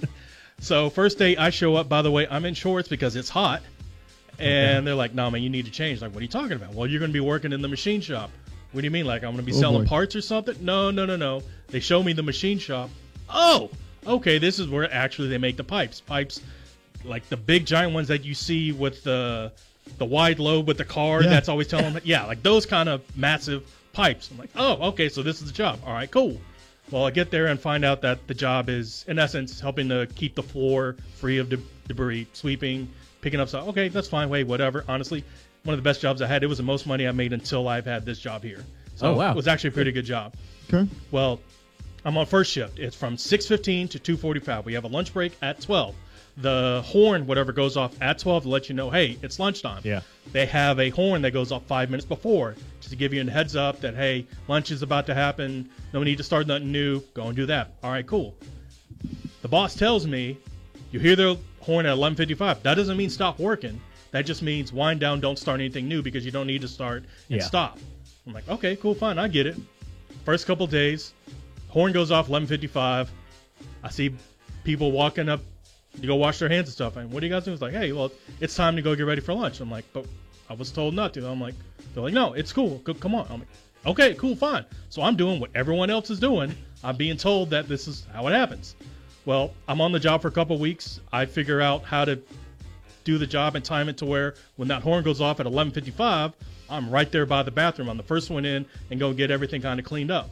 So first day I show up, by the way, I'm in shorts because it's hot. And they're like, no, man, you need to change. Like, what are you talking about? Well, you're going to be working in the machine shop. What do you mean? Like, I'm going to be Oh, selling boy. parts or something? No, no, no, no. They show me the machine shop. Oh, okay, this is where actually they make the pipes. Pipes, like the big giant ones that you see with the the wide lobe with the car Yeah. that's always telling them. Yeah, like those kind of massive pipes. I'm like, oh, okay, so this is the job. All right, cool. Well, I get there and find out that the job is, in essence, helping to keep the floor free of de- debris, sweeping, picking up stuff. Okay, that's fine. Wait, whatever. Honestly, one of the best jobs I had. It was the most money I made until I've had this job here. So Oh, wow. it was actually a pretty good job. Okay. Well, I'm on first shift. It's from six fifteen to two forty-five. We have a lunch break at twelve. The horn, whatever, goes off at twelve to let you know, hey, it's lunchtime. Yeah. They have a horn that goes off five minutes before just to give you a heads up that, hey, lunch is about to happen. No need to start nothing new. Go and do that. All right, cool. The boss tells me, you hear the horn at eleven fifty-five. That doesn't mean stop working. That just means wind down, don't start anything new because you don't need to start and Yeah. stop. I'm like, okay, cool, fine, I get it. First couple days, horn goes off eleven fifty-five. I see people walking up to go wash their hands and stuff. And what do you guys do? It's like, hey, well, it's time to go get ready for lunch. I'm like, but I was told not to. I'm like, they're like, no, it's cool. Go, come on. I'm like, okay, cool, fine. So I'm doing what everyone else is doing. I'm being told that this is how it happens. Well, I'm on the job for a couple weeks. I figure out how to do the job and time it to where when that horn goes off at eleven fifty-five, I'm right there by the bathroom. I'm the first one in and go get everything kind of cleaned up.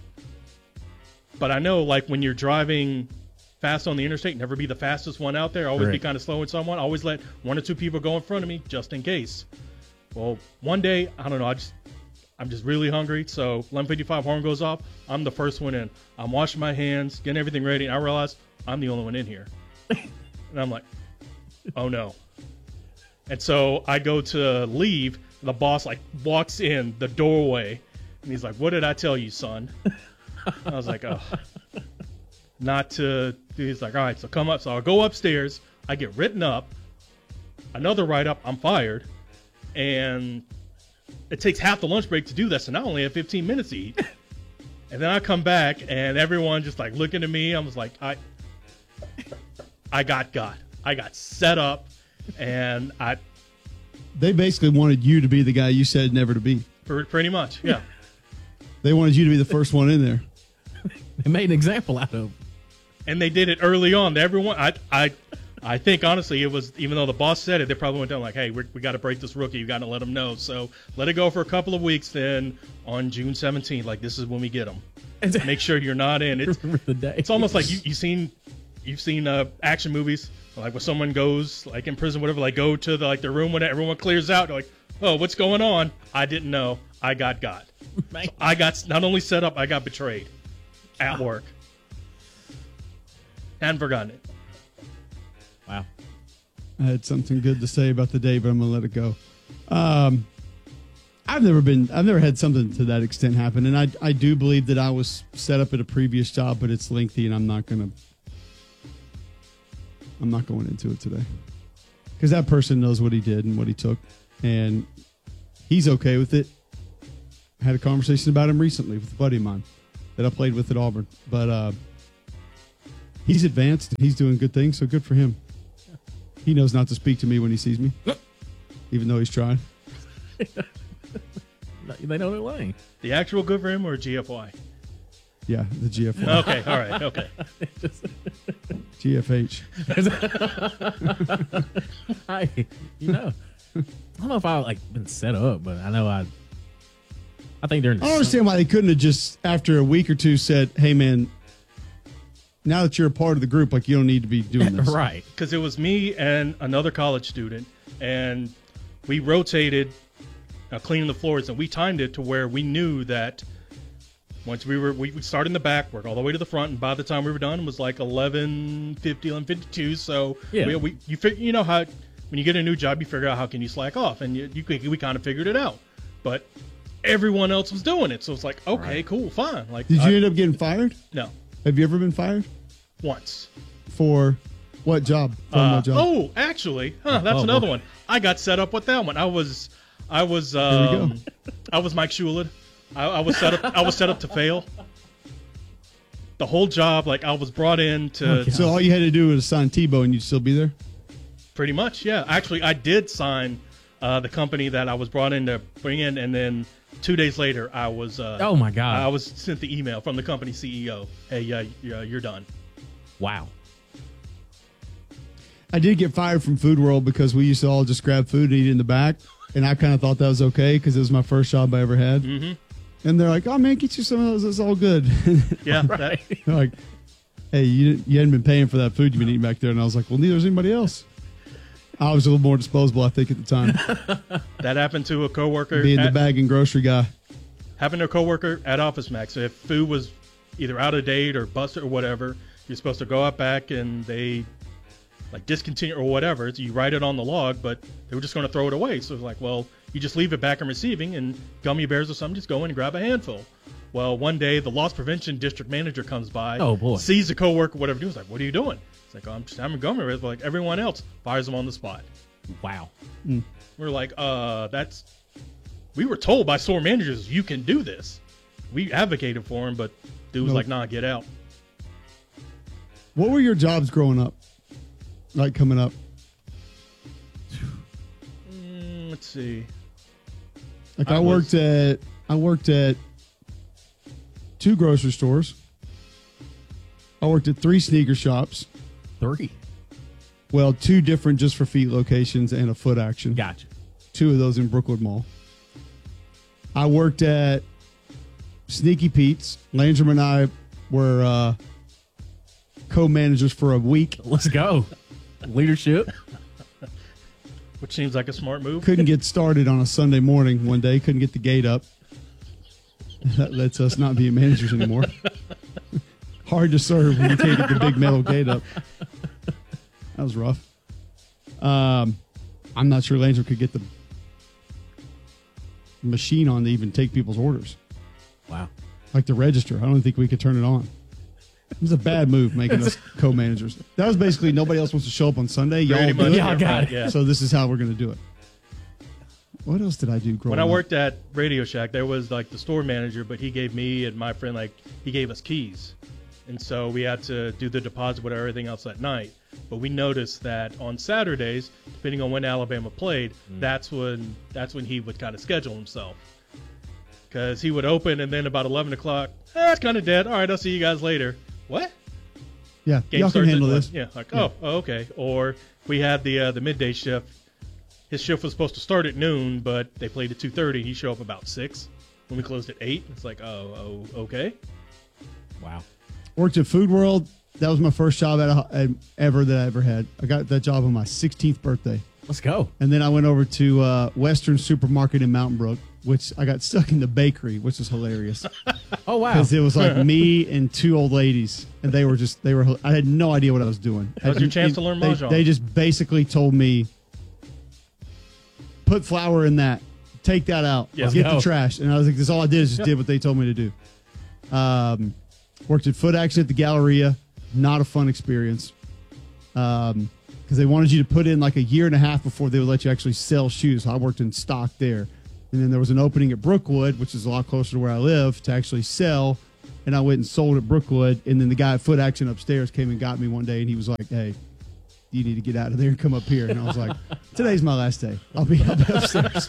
But I know, like, when you're driving fast on the interstate, never be the fastest one out there. Always be Correct. kind of slow with someone. Always let one or two people go in front of me just in case. Well, one day, I don't know, I just, I'm just really hungry. So eleven fifty-five horn goes off. I'm the first one in. I'm washing my hands, getting everything ready, and I realize I'm the only one in here. And I'm like, oh no. And so I go to leave. The boss like walks in the doorway, and he's like, "What did I tell you, son?" I was like, "Oh, not to." He's like, "All right, so come up." So I go upstairs. I get written up. Another write up. I'm fired, and it takes half the lunch break to do that. So now I only have fifteen minutes to eat. And then I come back, and everyone just like looking at me. I was like, I, I got got. I got set up, and I. They basically wanted you to be the guy you said never to be. Pretty much, yeah. They wanted you to be the first one in there. They made an example out of him. And they did it early on. Everyone, I, I, I think honestly, it was, even though the boss said it, they probably went down like, "Hey, we're, we got to break this rookie. You got to let him know." So let it go for a couple of weeks. Then on June seventeenth, like, this is when we get them. Make sure you're not in. It's the day. It's almost like you you seen, you've seen uh, action movies. Like when someone goes, like in prison, whatever, like go to the, like the room when everyone clears out. They're like, "Oh, what's going on?" I didn't know. I got got. So I got not only set up, I got betrayed at work. And forgotten it. Wow. I had something good to say about the day, but I'm gonna let it go. Um, I've never been, I've never had something to that extent happen, and I, I do believe that I was set up at a previous job, but it's lengthy, and I'm not gonna I'm not going into it today because that person knows what he did and what he took, and he's okay with it. I had a conversation about him recently with a buddy of mine that I played with at Auburn, but uh, he's advanced. And he's doing good things, so good for him. He knows not to speak to me when he sees me, even though he's trying. They know their lane. The actual good for him or G F Y? Yeah, the G F Y. Okay, all right, okay. G F H. I, you know, I don't know if I like been set up, but I know I. I think they're. In the I don't understand why they couldn't have just after a week or two said, "Hey, man, now that you're a part of the group, like you don't need to be doing this." Right. Because it was me and another college student, and we rotated uh, cleaning the floors, and we timed it to where we knew that once we were, we would start in the back, work all the way to the front, and by the time we were done, it was like eleven fifty, eleven fifty-two. So Yeah. we, we you fig- you know how when you get a new job, you figure out how can you slack off, and you, you could- we kind of figured it out, but everyone else was doing it, so it's like okay, cool, fine. Like, Did I- you end up getting fired? No, Have you ever been fired once. for what job? From Uh, what job? oh, actually, huh, that's Oh, another boy. one. I got set up with that one. I was, I was, Here we go. um, I was Mike Shulid. I, I was set up. I was set up to fail. The whole job, like I was brought in to. So all you had to do was sign Tebow, and you'd still be there. Pretty much, yeah. Actually, I did sign uh, the company that I was brought in to bring in, and then two days later, I was. Uh, Oh, my God. I was sent the email from the company C E O. Hey, yeah, yeah, you're done. Wow. I did get fired from Food World because we used to all just grab food and eat in the back, and I kind of thought that was okay because it was my first job I ever had. Mm-hmm. And they're like, "Oh man, get you some of those. It's all good." Yeah, that- They're like, "Hey, you you hadn't been paying for that food you've been eating back there," and I was like, "Well, neither is anybody else." I was a little more disposable, I think, at the time, That happened to a coworker. being the at- bag and grocery guy. having a coworker at Office Max. So if food was either out of date or busted or whatever, you're supposed to go out back and they like discontinue or whatever. So you write it on the log, but they were just going to throw it away. So it's like, well, you just leave it back in receiving, and gummy bears or something, just go in and grab a handful. Well, one day the loss prevention district manager comes by, Oh, boy. sees the coworker, whatever, doing. He's like, "What are you doing?" It's like, "Oh, I'm just having gummy bears." But like everyone else, fires them on the spot. Wow. We're like, uh, that's. We were told by store managers you can do this. We advocated for him, but dude was Nope. like, "Nah, get out." What were your jobs growing up? Like coming up? Mm, let's see. Like I I, worked at I worked at two grocery stores. I worked at three sneaker shops. Three. Well, two different just for feet locations and a foot action. Gotcha. Two of those in Brookwood Mall. I worked at Sneaky Pete's. Landrum and I were uh, co-managers for a week. Let's go. Leadership. Which seems like a smart move. Couldn't get started on a Sunday morning one day. Couldn't get the gate up. That lets us not be managers anymore. Hard to serve when you can't get the big metal gate up. That was rough. Um, I'm not sure Landrum could get the machine on to even take people's orders. Wow. Like the register. I don't think we could turn it on. It was a bad move making us co-managers. That was basically nobody else wants to show up on Sunday. Y'all Pretty do much, it. yeah, got it, yeah. So this is how we're going to do it. What else did I do growing When I up? worked at Radio Shack, there was like the store manager, but he gave me and my friend, like, he gave us keys. And so we had to do the deposit, whatever, everything else at night. But we noticed that on Saturdays, depending on when Alabama played, Mm. that's when that's when he would kind of schedule himself. Because he would open, and then about eleven o'clock, eh, it's kind of dead. All right, I'll see you guys later. What? Yeah, Game y'all can starts at handle one. this. Yeah, like, Yeah. oh, oh, okay. Or we had the uh, the midday shift. His shift was supposed to start at noon, but they played at two thirty. He showed up about six. When we closed at eight, it's like, oh, oh, okay. Wow. Worked at Food World. That was my first job at a, at, ever that I ever had. I got that job on my sixteenth birthday. Let's go. And then I went over to uh, Western Supermarket in Mountain Brook, which I got stuck in the bakery, which was hilarious. Oh, wow. Because it was like me and two old ladies, and they were just, they were, I had no idea what I was doing. That was your I- chance to learn they, Mahjong. They just basically told me, put flour in that, take that out, Yes. get Go. the trash. And I was like, this all I did is just Yep. did what they told me to do. Um, worked at Foot Action at the Galleria. Not a fun experience. Um, because they wanted you to put in like a year and a half before they would let you actually sell shoes. So I worked in stock there. And then there was an opening at Brookwood, which is a lot closer to where I live, to actually sell. And I went and sold at Brookwood. And then the guy at Foot Action upstairs came and got me one day, and he was like, hey, you need to get out of there and come up here. And I was like, today's my last day. I'll be, I'll be upstairs.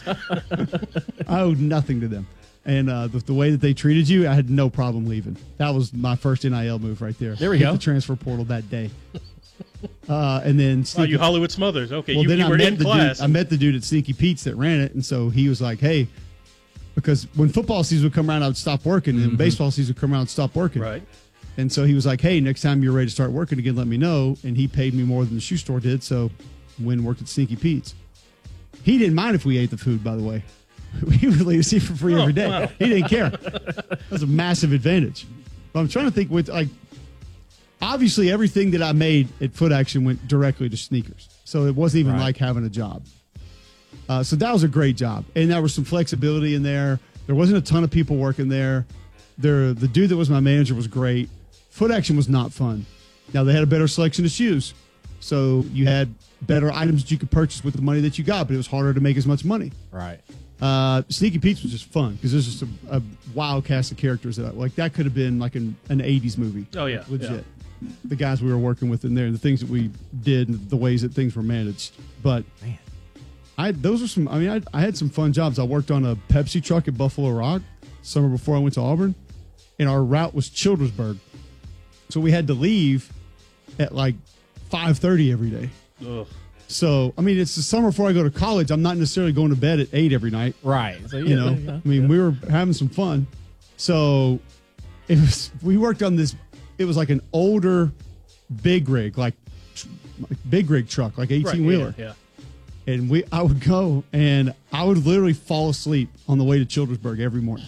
I owed nothing to them. And uh, the, the way that they treated you, I had no problem leaving. That was my first N I L move right there. There we Hit go. the transfer portal that day. Uh, and then Oh, Sneaky, you Hollywood Smothers. Okay, well, you, then you I were met in the class. Dude, I met the dude at Sneaky Pete's that ran it, and so he was like, "Hey," because when football season would come around, I would stop working, and Mhm. when baseball season would come around, I'd stop working. Right. And so he was like, "Hey, next time you're ready to start working again, let me know." And he paid me more than the shoe store did, so Wynn worked at Sneaky Pete's. He didn't mind if we ate the food, by the way. We would leave us eat for free Oh, every day. wow. He didn't care. That was a massive advantage. But I'm trying to think with like. Obviously, everything that I made at Foot Action went directly to sneakers. So it wasn't even Right. like having a job. Uh, so that was a great job. And there was some flexibility in there. There wasn't a ton of people working there. There, the dude that was my manager was great. Foot Action was not fun. Now, they had a better selection of shoes. So you had better items that you could purchase with the money that you got, but it was harder to make as much money. Right. Uh, Sneaky Pete's was just fun because there's just a, a wild cast of characters that like that could have been like an, an eighties movie. Oh, yeah, legit. yeah. The guys we were working with in there, and the things that we did, and the ways that things were managed. But man, I those are some. I mean, I, I had some fun jobs. I worked on a Pepsi truck at Buffalo Rock summer before I went to Auburn, and our route was Childersburg, so we had to leave at like five thirty every day. Ugh. So, I mean, it's the summer before I go to college. I'm not necessarily going to bed at eight every night. Right. So, you yeah, know, yeah, I mean, we were having some fun. So, it was, we worked on this, it was like an older big rig, like, like big rig truck, like eighteen wheeler. Right, yeah, yeah. And we, I would go and I would literally fall asleep on the way to Childersburg every morning.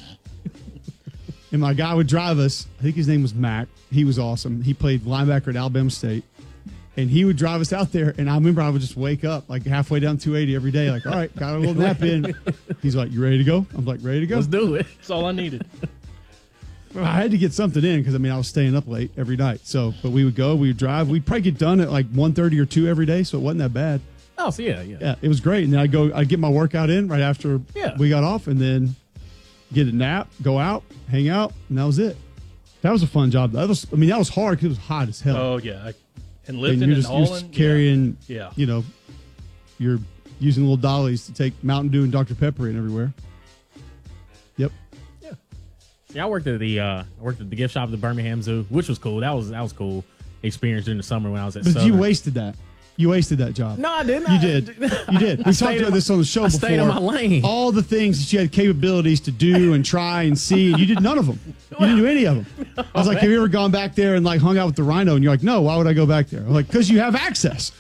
And my guy would drive us. I think his name was Mac. He was awesome. He played linebacker at Alabama State. And he would drive us out there. And I remember I would just wake up like halfway down two eighty every day. Like, all right, got a little nap in. He's like, you ready to go? I'm like, ready to go. Let's do it. That's all I needed. Well, I had to get something in because, I mean, I was staying up late every night. So, but we would go, we would drive. We'd probably get done at like one thirty or two every day. So it wasn't that bad. Oh, so yeah, yeah. Yeah, it was great. And then I'd go, I'd get my workout in right after Yeah. we got off and then get a nap, go out, hang out. And that was it. That was a fun job. That was, I mean, that was hard because it was hot as hell. Oh, yeah. I, and And lifting you're and just, you're hauling. just carrying, Yeah. you know, you're using little dollies to take Mountain Dew and Doctor Pepper in everywhere. Yep. Yeah, I worked at the uh, I worked at the gift shop at the Birmingham Zoo, which was cool. That was that was cool experience during the summer when I was at. But Southern. you wasted that. You wasted that job. No, I didn't. You I- did. You did. We I stayed talked in about my- this on the show I before. stayed in my lane. All the things that you had capabilities to do and try and see, and you did none of them. You didn't do any of them. I was like, have you ever gone back there and like hung out with the rhino? And you're like, no, why would I go back there? I'm like, because you have access.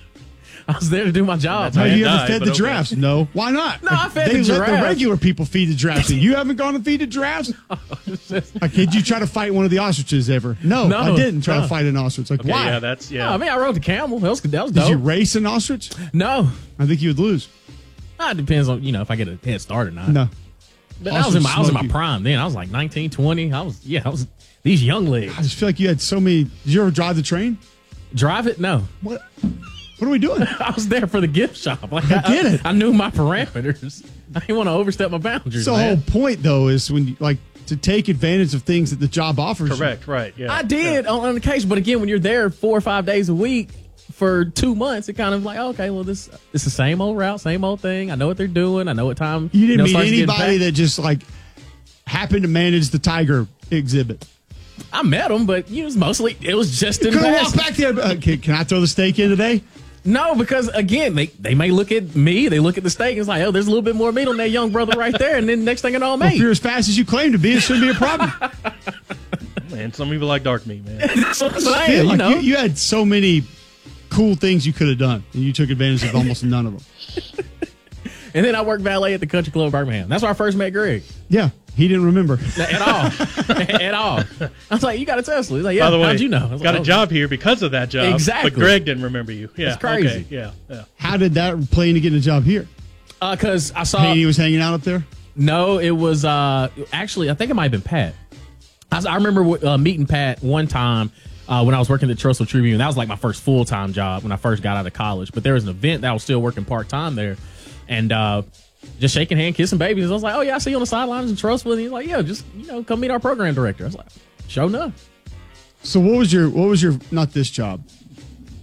I was there to do my job. Have man. you ever fed the giraffes? No. Why not? No, I fed they the let the giraffes. regular people feed the giraffes. And you haven't gone to feed the giraffes? Like, did you try to fight one of the ostriches ever? No, No, I didn't try no. to fight an ostrich. Like, Okay, why? yeah, that's, yeah. No, I mean, I rode the camel. That was that was Did dope. you race an ostrich? No. I think you would lose. Ah, it depends on, you know, if I get a head start or not. No. But I was in my I was in my Ostrich prime then. I was like nineteen, twenty. I was yeah, I was these young legs. I just feel like you had so many. Did you ever drive the train? Drive it? No. What? What are we doing? I was there for the gift shop. Like I get it. I, knew my parameters. I didn't want to overstep my boundaries. So the man. whole point, though, is when you like to take advantage of things that the job offers. you. Correct, right. Yeah. I did on, on occasion, but again, when you're there four or five days a week for two months, it kind of like, okay, well, this it's the same old route, same old thing. I know what they're doing. I know what time. You didn't know, meet starts getting anybody packed. that just like happened to manage the tiger exhibit. I met them, but you know, it was mostly it was just in Could have passing. walked back there. Uh, can, can I throw the steak in today? No, because again, they, they may look at me, they look at the steak, and it's like, oh, there's a little bit more meat on that young brother right there, and then next thing I know, I'm Well, if eight. you're as fast as you claim to be, it shouldn't be a problem. Man, some people like dark meat, man. That's what I'm I saying, feel you like know. you, you had so many cool things you could have done, and you took advantage of almost none of them. And then I worked valet at the Country Club Birmingham. That's where I first met Greg. Yeah, he didn't remember. At all. At all. I was like, you got a Tesla. He's like, yeah, By the way, how'd you know? I was got like, a oh. job here because of that job. Exactly. But Greg didn't remember you. Yeah. That's crazy. Okay, yeah, yeah. How did that play into getting a job here? Because Uh, I saw. Haney was hanging out up there? No, it was uh, actually, I think it might have been Pat. I, I remember uh, meeting Pat one time uh, when I was working at the Trussville Tribune. That was like my first full time job when I first got out of college. But there was an event that I was still working part time there, and uh, just shaking hand, kissing babies. I was like, "Oh yeah, I see you on the sidelines in Trussville." And he's like, "Yeah, just you know, come meet our program director." I was like, "Show enough." So what was your what was your not this job?